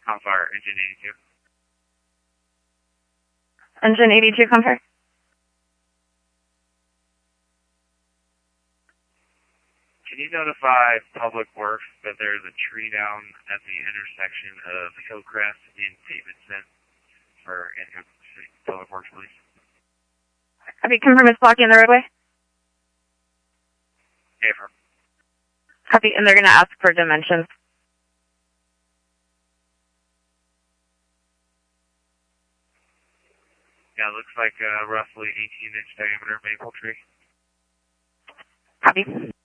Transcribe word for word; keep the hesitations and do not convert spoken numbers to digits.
Confire, engine eighty-two. Engine eighty-two, Confire. Can you notify Public Works that there's a tree down at the intersection of Hillcrest and Davidson for Public Works, please? Have you confirmed it's blocking the roadway? Yeah, for. Copy, and they're going to ask for dimensions. Yeah, it looks like a roughly eighteen inch diameter maple tree. Copy.